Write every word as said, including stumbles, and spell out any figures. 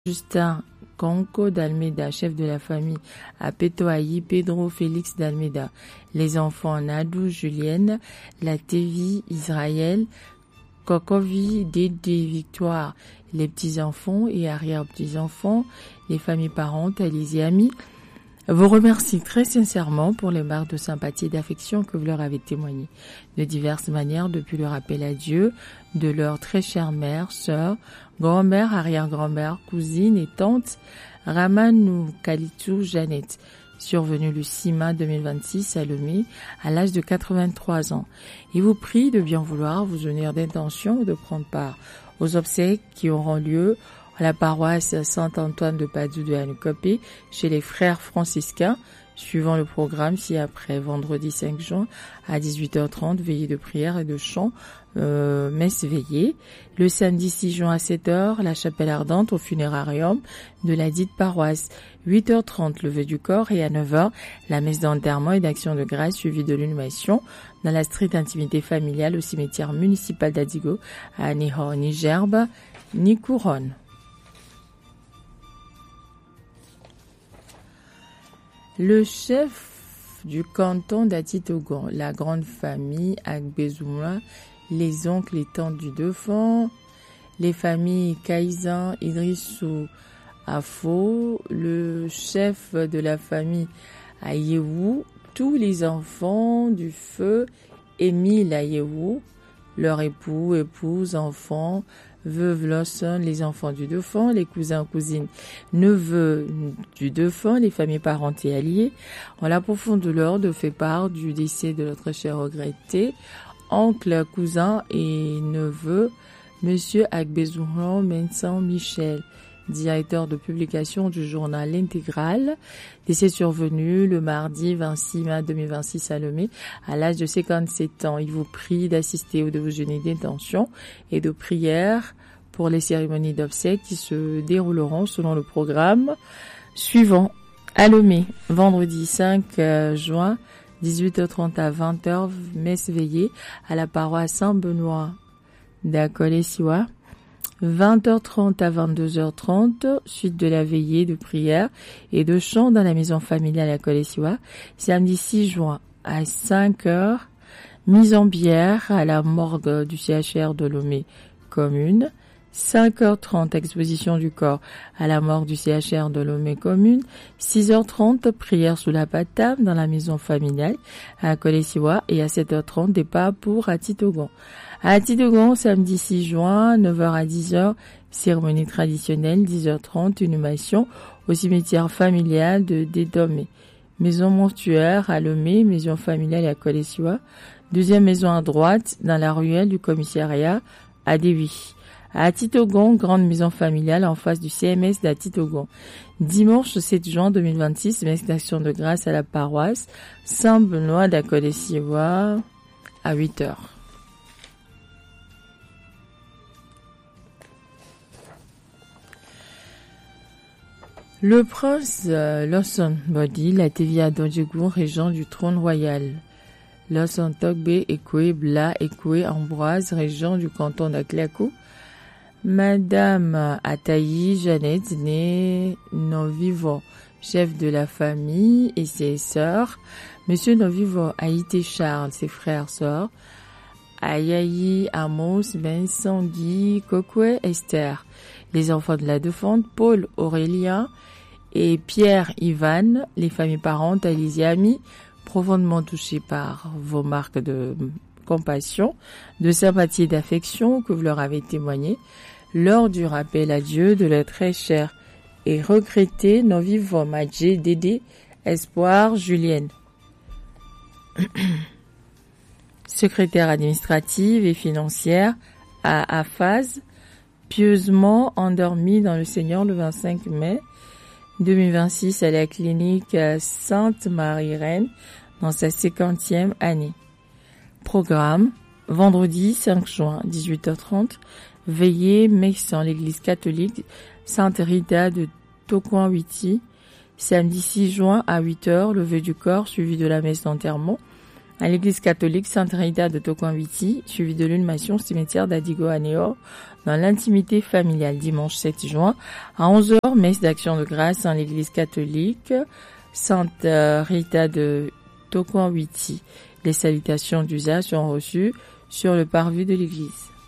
Justin Conco d'Almeida, chef de la famille à Petoayi, Pedro Félix d'Almeida. Les enfants Nadou, Julienne, Latévi, Israël, Kokovi, Dédé, Victoire, les petits-enfants et arrière-petits-enfants, les familles parentes, alliés et amis, vous remercie très sincèrement pour les marques de sympathie et d'affection que vous leur avez témoignées de diverses manières depuis le rappel à Dieu de leur très chère mère, sœur, grand-mère, arrière-grand-mère, cousine et tante Ramanou Kalitou Jeannette, survenue le six mai deux mille vingt-six à Lomé à l'âge de quatre-vingt-trois ans. Il vous prie de bien vouloir vous unir d'intention et de prendre part aux obsèques qui auront lieu à la paroisse Saint-Antoine de Padoue de Hanukopé chez les frères franciscains, suivant le programme ci-après, vendredi cinq juin à dix-huit heures trente, veillée de prière et de chant, euh, messe veillée. Le samedi six juin à sept heures, la chapelle ardente au funérarium de la dite paroisse. huit heures trente, levée du corps et à neuf heures, la messe d'enterrement et d'action de grâce suivie de l'inhumation dans la stricte intimité familiale au cimetière municipal d'Adigo à Niho, ni gerbe, ni couronne. Le chef du canton d'Atitogon, la grande famille Agbezouma, les oncles et tantes du défunt, les familles Kaïzan, Idrissou, Afo, le chef de la famille Ayewou, tous les enfants du feu, Émile Ayewou, leur époux, épouse, enfants, veuve Lawson, les enfants du défunt, les cousins, cousines, neveux du défunt, les familles parentes et alliées, en la profonde douleur de fait part du décès de notre cher regretté, oncle, cousin et neveu, monsieur Agbezouran Mensan Michel, directeur de publication du journal L'Intégral, décès survenu le mardi vingt-six mai deux mille vingt-six à Lomé, à l'âge de cinquante-sept ans. Il vous prie d'assister au déjeuner d'intention et de prière pour les cérémonies d'obsèques qui se dérouleront selon le programme suivant. À Lomé, vendredi cinq juin, dix-huit heures trente à vingt heures, messe veillée à la paroisse Saint-Benoît d'Akolesiwa. vingt heures trente à vingt-deux heures trente, suite de la veillée de prière et de chant dans la maison familiale à Kolesiwa. Samedi six juin à cinq heures, mise en bière à la morgue du C H R de Lomé commune. cinq heures trente, exposition du corps à la morgue du C H R de Lomé commune. six heures trente, prière sous la patame dans la maison familiale à Kolesiwa. Et à sept heures trente, départ pour Atitogon. À Atitogon, samedi six juin, neuf heures à dix heures, cérémonie traditionnelle, dix heures trente, inhumation au cimetière familial de Dédomé. Maison mortuaire à Lomé, maison familiale à Kolesiwa. Deuxième maison à droite, dans la ruelle du commissariat à Dewi. À Atitogon, grande maison familiale en face du C M S d'Atitogon. Dimanche sept juin deux mille vingt-six, messe d'action de grâce à la paroisse Saint-Benoît d'Akolesiwa à huit heures. Le prince euh, Lawson Body, la T V A d'Odjegoun, régent du trône royal. Lawson Togbe Ekwe Bla Ekwe Ambroise, régent du canton d'Akliakou. Madame Atayi Jeannette, née non-vivant, chef de la famille et ses sœurs. Monsieur non-vivant Haïté Charles, ses frères sœurs. Ayayi Amos, Vincent Guy, Kokwe Esther. Les enfants de la défunte, Paul Aurélien et Pierre Ivan, les familles parentes, alliés et amis, profondément touchés par vos marques de compassion, de sympathie et d'affection que vous leur avez témoigné lors du rappel à Dieu de leur très cher et regretté non-vivant Madjé, Dédé, Espoir, Julienne. Secrétaire administrative et financière à Afaz, pieusement endormie dans le Seigneur le vingt-cinq mai deux mille vingt-six à la clinique Sainte-Marie-Reine dans sa cinquantième année. Programme, vendredi cinq juin, dix-huit heures trente, veillée messe en l'église catholique Sainte Rita de Tokoin-Witi. Samedi six juin à huit heures, levée du corps suivi de la messe d'enterrement À l'église catholique Sainte Rita de Tokwinwiti, suivi de l'inhumation au cimetière d'Adigo-Anéor, dans l'intimité familiale, dimanche sept juin, à onze heures, messe d'action de grâce en l'église catholique Sainte Rita de Tokwinwiti. Les salutations d'usage sont reçues sur le parvis de l'église.